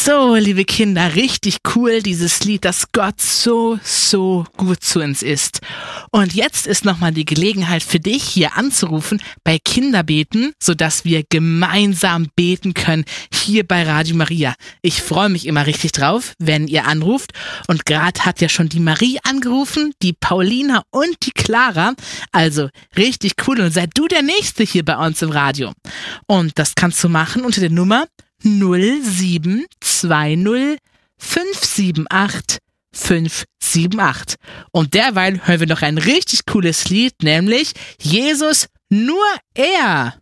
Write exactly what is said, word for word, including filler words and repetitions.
So, liebe Kinder, richtig cool, dieses Lied, dass Gott so, so gut zu uns ist. Und jetzt ist nochmal die Gelegenheit für dich, hier anzurufen bei Kinderbeten, sodass wir gemeinsam beten können, hier bei Radio Maria. Ich freue mich immer richtig drauf, wenn ihr anruft. Und gerade hat ja schon die Marie angerufen, die Paulina und die Clara. Also richtig cool und sei du der Nächste hier bei uns im Radio. Und das kannst du machen unter der Nummer null sieben zwei null fünf sieben acht fünf sieben acht. Und derweil hören wir noch ein richtig cooles Lied, nämlich Jesus, nur er.